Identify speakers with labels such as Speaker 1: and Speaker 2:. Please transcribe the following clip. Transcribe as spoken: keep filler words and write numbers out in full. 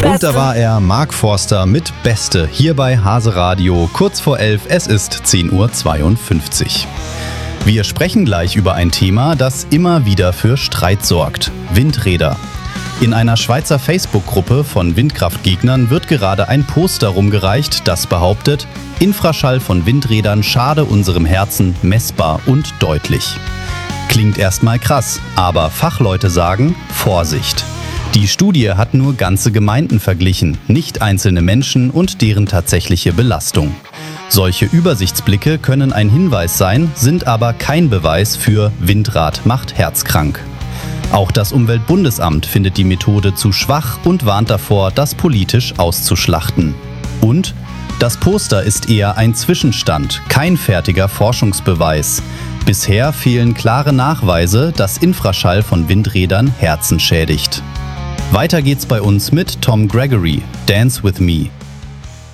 Speaker 1: Und da war er, Mark Forster mit Beste, hier bei Hase Radio, kurz vor elf, es ist zehn Uhr zweiundfünfzig. Wir sprechen gleich über ein Thema, das immer wieder für Streit sorgt: Windräder. In einer Schweizer Facebook-Gruppe von Windkraftgegnern wird gerade ein Poster rumgereicht, das behauptet, Infraschall von Windrädern schade unserem Herzen messbar und deutlich. Klingt erstmal krass, aber Fachleute sagen, Vorsicht. Die Studie hat nur ganze Gemeinden verglichen, nicht einzelne Menschen und deren tatsächliche Belastung. Solche Übersichtsblicke können ein Hinweis sein, sind aber kein Beweis für Windrad macht herzkrank. Auch das Umweltbundesamt findet die Methode zu schwach und warnt davor, das politisch auszuschlachten. Und das Poster ist eher ein Zwischenstand, kein fertiger Forschungsbeweis. Bisher fehlen klare Nachweise, dass Infraschall von Windrädern Herzen schädigt. Weiter geht's bei uns mit Tom Gregory, Dance With Me.